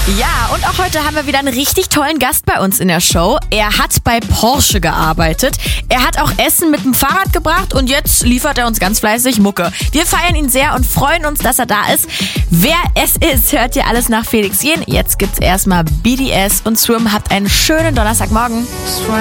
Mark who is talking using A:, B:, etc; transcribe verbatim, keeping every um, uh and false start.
A: Ja, und auch heute haben wir wieder einen richtig tollen Gast bei uns in der Show. Er hat bei Porsche gearbeitet. Er hat auch Essen mit dem Fahrrad gebracht und jetzt liefert er uns ganz fleißig Mucke. Wir feiern ihn sehr und freuen uns, dass er da ist. Wer es ist, hört ihr alles nach Felix Jähn. Jetzt gibt's erstmal B D S und Swim. Habt einen schönen Donnerstagmorgen.